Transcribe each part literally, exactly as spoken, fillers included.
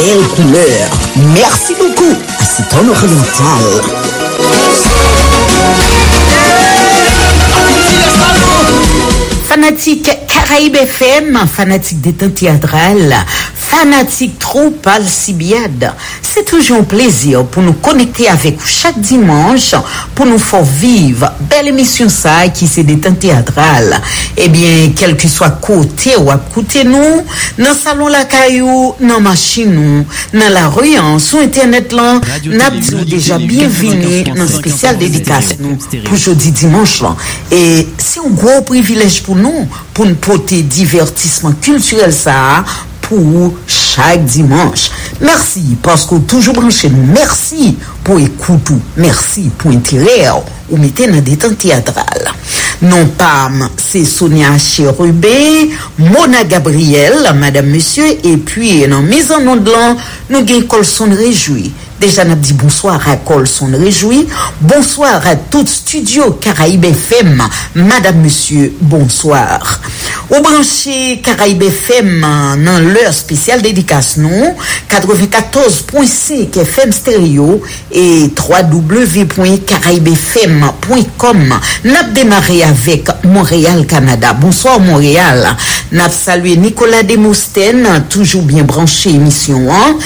belle couleur. Merci beaucoup à Citon Oriental. Fanatique Caraïbe F M, fanatique détente théâtrale, fanatique troupe Alcibiade. C'est toujours un plaisir pour nous connecter avec vous chaque dimanche, pour nous faire vivre belle émission ça qui c'est détente théâtrale. Eh bien, quel que soit côté ou à côté nous, dans le salon la caillou, dans la machine nous, dans la rue, sur internet là, nous déjà bienvenue dans le spécial dédicace nous pour jeudi dimanche là. Et c'est un gros privilège pour nous, pour nous porter divertissement culturel ça, pour chaque dimanche. Merci parce que toujours branché nous. Merci pour écouter. Merci pour intérêt ou mettez dans des temps théâtrales. Non pas c'est Sonia Chérubé, Mona Gabriel, Madame Monsieur, et puis dans mise en nom de l'an, nous gagnons Colson Réjoui. Déjà, n'a dit bonsoir à Colson Réjoui. Bonsoir à tout studio Caraïbe F M. Madame, Monsieur, bonsoir. Au branché Caraïbe F M dans l'heure spéciale dédicace nous, quatre-vingt-quatorze point cinq F M stéréo et w w w point caraïbe f m point com. N'a démarré avec Montréal, Canada. Bonsoir Montréal. N'a salué Nicolas Demostène, toujours bien branché émission un.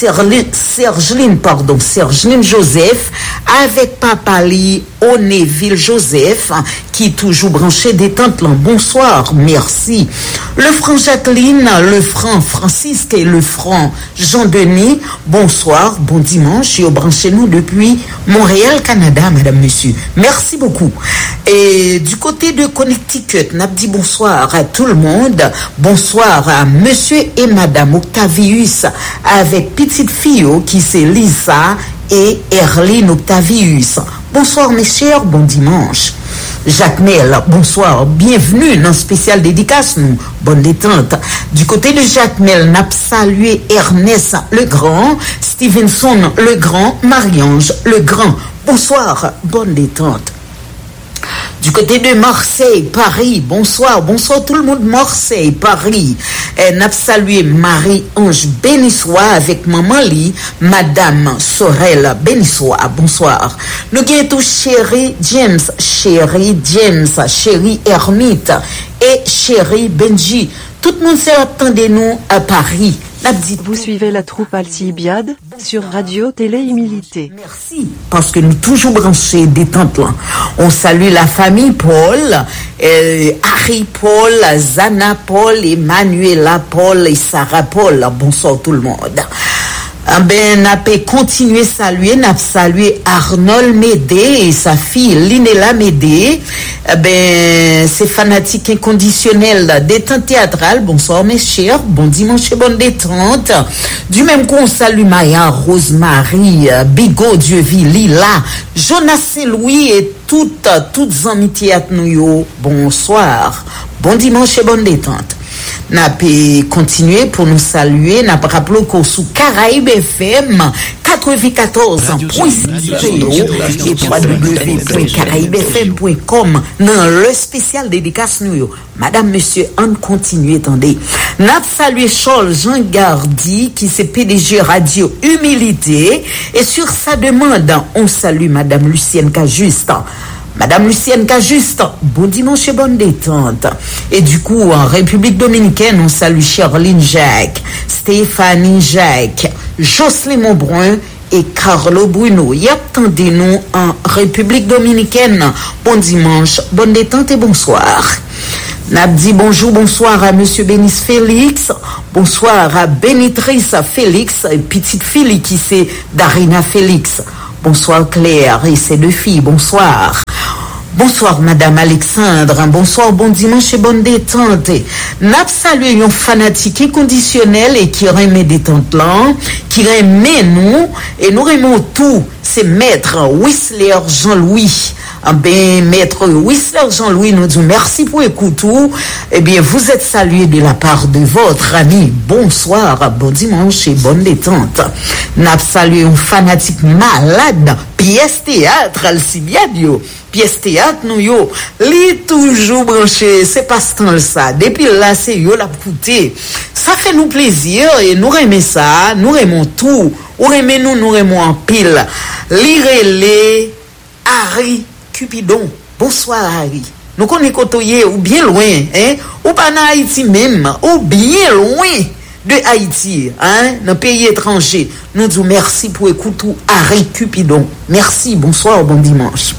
Sergeline, pardon, Sergeline Joseph, avec Papali, Onéville Joseph, qui est toujours branché détente là. Bonsoir, merci. Le franc Jacqueline, le franc Francisque et le franc Jean-Denis, bonsoir, bon dimanche, et au branché nous depuis Montréal, Canada, madame, monsieur. Merci beaucoup. Et du côté de Connecticut, n'a dit bonsoir à tout le monde. Bonsoir à monsieur et madame Octavius, avec petite fille qui c'est Lisa et Erline Octavius. Bonsoir mes chers, bon dimanche. Jacques Mel, bonsoir, bienvenue dans spécial dédicace nous, bonne détente. Du côté de Jacques Mel, n'a salué Ernest le Grand, Stevenson le Grand, Marie-Ange le Grand. Bonsoir, bonne détente. Du côté de Marseille, Paris, bonsoir, bonsoir tout le monde, Marseille, Paris. Eh, n'a salué Marie-Ange Bénissois avec maman Li, Madame Sorel Bénissois, bonsoir. Nous gagnons tout chéri James, chéri James, chéri Hermite et chéri Benji. Tout le monde s'est attendu nous à Paris. Vous suivez la troupe Alcibiade sur Radio Télé Humilité. Merci, parce que nous toujours branchés détente là. On salue la famille Paul, euh, Harry Paul, Zana Paul, Emmanuela Paul et Sarah Paul. Bonsoir tout le monde. Ah ben, n'a pas continué saluer, n'a salué Arnold Médé et sa fille Linella Médé. Ah ben, c'est fanatique inconditionnel détente théâtrale. Bonsoir mes chers, bon dimanche et bonne détente. Du même coup, on salue Maya, Rosemary, Bigot, Dieuville, Lila, Jonas Saint-Louis et toutes, toutes amitiés à nous. Bonsoir, bon dimanche et bonne détente. N'a pas continué pour nous saluer, n'a pas rappelé qu'au sous Caraïbe F M quatre-vingt-quatorze point six et w w w point caraïbe f m point com dans le spécial dédicace nous. Madame, monsieur, on continue, attendez. N'a salué Charles Jean Gardy qui c'est P D G Radio Humilité et sur sa demande, on salue Madame Lucienne Cajuste. Madame Lucienne Cajuste, bon dimanche et bonne détente. Et du coup, en République Dominicaine, on salue Charline Jacques, Stéphanie Jacques, Jocelyn Monbrun et Carlo Bruno. Y attendez-nous en République Dominicaine. Bon dimanche, bonne détente et bonsoir. N'a dit bonjour, bonsoir à monsieur Bénis Félix, bonsoir à Bénitrice Félix, et petite fille qui c'est Darina Félix. Bonsoir Claire et ses deux filles, bonsoir. Bonsoir Madame Alexandre, bonsoir, bon dimanche et bonne détente. N'a salué un fanatique inconditionnel et qui remet détente là, qui remet nous, et nous remet tout, c'est maître Whistler Jean-Louis. Ah ben, maître Whistler Jean-Louis nous dit merci pour écouter. Eh bien, vous êtes salué de la part de votre ami. Bonsoir, bon dimanche et bonne détente. N'a salué un fanatique malade. Pièce théâtre, Alcibiade, pièce théâtre, nous yo, li toujours branché, c'est pas ce temps ça. Depuis là, c'est yo la coûté. Ça fait nous plaisir et nous aimons ça, nous aimons tout. Ou aimons nous, nous aimons en pile. Lirez-les, Harry Cupidon. Bonsoir, Harry. Nous connaissons côtoyer ou bien loin, hein, ou pas en Haïti même, ou bien loin de Haïti, hein, dans pays étranger. Nous disons merci pour écouter Harry Cupidon. Merci, bonsoir, bon dimanche.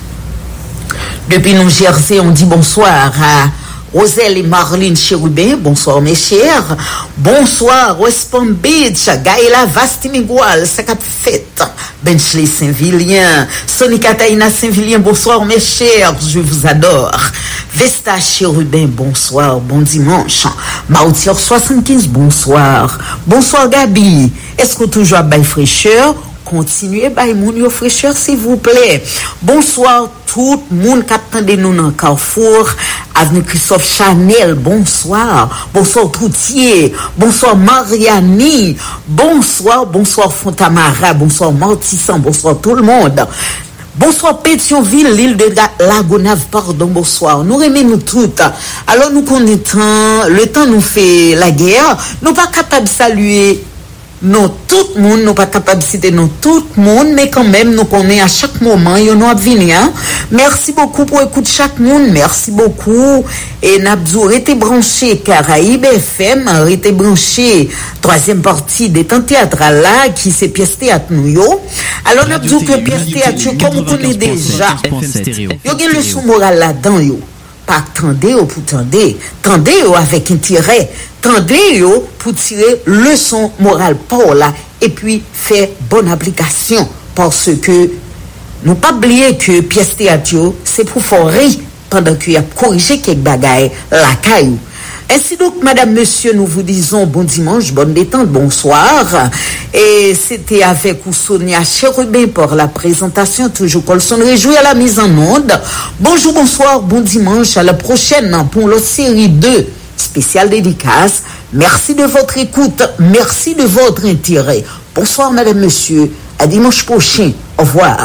Depuis New Jersey, on dit bonsoir à Roselle et Marlene Chérubin. Bonsoir mes chers. Bonsoir West Palm Beach, Gaëla Vastimigual, ça qu'a fait. Benchley Saint-Vilien, Sonica Taïna Saint-Vilien, bonsoir mes chers, je vous adore. Vesta Chérubin, bonsoir, bon dimanche. Mautier soixante-quinze, bonsoir. Bonsoir Gabi. Est-ce que toujours à bail fraîcheur? Continuez, bail moun yo fraîcheur s'il vous plaît. Bonsoir tout le monde qui attendait nous dans Carrefour, avenue Christophe Chanel, bonsoir. Bonsoir Troutier, bonsoir Mariani, bonsoir, bonsoir Fontamara, bonsoir Martissan, bonsoir tout le monde. Bonsoir Pétionville, l'île de Lagonave, pardon, bonsoir. Nous aimons nous toutes. Alors nous connaissons, le temps nous fait la guerre, nous pas capables de saluer nous tout le monde, nous pas capables de citer nous tout le monde, mais quand même nous connaissons à chaque moment, nous nous venir. Hein? Merci beaucoup pour écouter chaque monde, merci beaucoup. Et Nabzou, restez branché Caraïbe F M, restez branché troisième partie des temps théâtrales là, qui c'est pièce théâtre nous yo. Alors Nabzou que pièce théâtre, comme vous connaissez déjà, il y a le sous moral là-dedans yo. Pas tendez ou pour tendez, tendez ou avec intérêt, tendez ou pour tirer leçon morale pour là et puis faire bonne application parce que nous pas oublier que pièce théâtre c'est pour faire rire pendant qu'il y a corrigé quelques bagailles la caillou. Ainsi donc, madame, monsieur, nous vous disons bon dimanche, bonne détente, bonsoir. Et c'était avec Sonia Chérubin pour la présentation, toujours Colson réjouit à la mise en onde. Bonjour, bonsoir, bon dimanche, à la prochaine pour la série deux, spéciale dédicace. Merci de votre écoute, merci de votre intérêt. Bonsoir, madame, monsieur, à dimanche prochain, au revoir.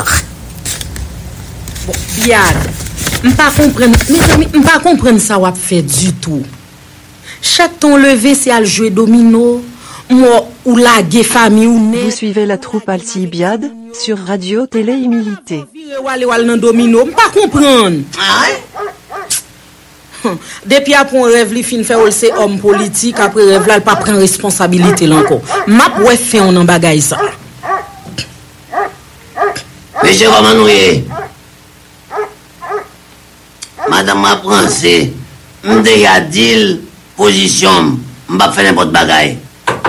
Bon, Biad, je ne comprends pas comprendre ça va fait du tout. Chaque ton levé, c'est à jouer domino, moi, ou la gué famille ou né. Vous suivez la troupe Alcibiade sur Radio Télé Humilité. Domino, je pas comprendre. Depuis après on rêve, li fin faire c'est homme politique, après rêve là, il pas prendre responsabilité là encore. M'a ouais fait on en bagaille ça. Monsieur Romanouye, madame m'a pensé, m'de ya dit position, m'pa faire n'importe bagaille.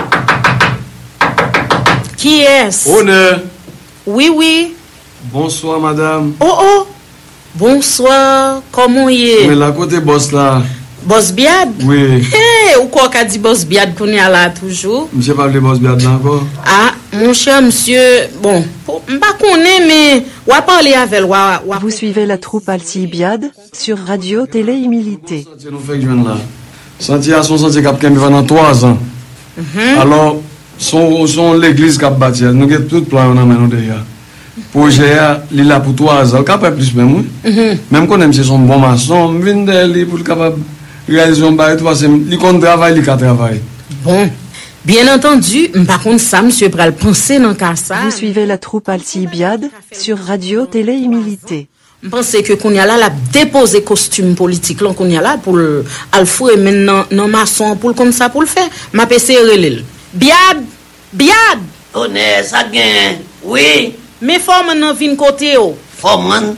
Qui est-ce? Honneur. Oui, oui. Bonsoir, madame. Oh, oh. Bonsoir. Comment y est? Mais la côté boss là. Boss Biad? Oui. Hey, ou quoi qu'a dit Boss Biad qu'on est là toujours? Monsieur parle de Boss Biad là encore? Ah, mon cher monsieur, bon, m'pa connaît, mais ou a parler avec ou a... Vous suivez la troupe Alcibiade sur Radio Télé Humilité. Nous fait que je viens là. Sentier à son sentier cap kembe pendant trois ans. Mm-hmm. Alors, son, son l'église cap bâti, nous avons tout plan en main nous derrière. Projet il là pour trois ans, capable plus même. Mm-hmm. Même quand même c'est son bon maçon, vinn de pour capable réaliser un bail parce que il compte travail, il travail. Bon. Bien entendu, par contre ça monsieur pral penser dans cas ça. Vous suivez la troupe Alcibiade sur Radio Télé Humilité. Je pense que qu'on y a là la déposer costume politique là qu'on y a là pour alfouer maintenant non maçon pour comme ça pour le faire m'a pc relil biad biad on est ça gain oui mais faut maintenant vinn côté oh faut man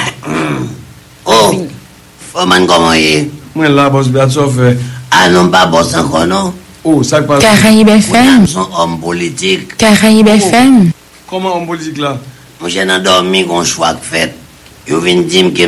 oh faut man comment est moi là boss biad ça fait ah non pas boss encore non oh ça passe Caraïbe F M son homme politique Caraïbe F M comment homme politique là moi j'ai dormi qu'on choix fait. Yo vinn dire que